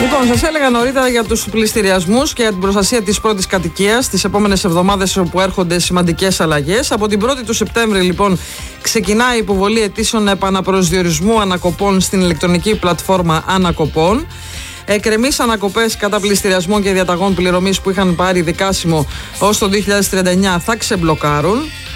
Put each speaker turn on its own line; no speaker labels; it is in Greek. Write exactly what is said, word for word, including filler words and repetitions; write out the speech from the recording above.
Λοιπόν, σας έλεγα νωρίτερα για τους πληστηριασμούς και για την προστασία της πρώτης κατοικίας τις επόμενες εβδομάδες, όπου έρχονται σημαντικές αλλαγές. Από την πρώτη του Σεπτέμβρη, λοιπόν, ξεκινάει η υποβολή αιτήσεων επαναπροσδιορισμού ανακοπών στην ηλεκτρονική πλατφόρμα Ανακοπών. Εκκρεμείς ανακοπές κατά πληστηριασμών και διαταγών πληρωμής που είχαν πάρει δικάσιμο ως το δύο χιλιάδες τριάντα εννιά θα ξεμπλοκάρουν.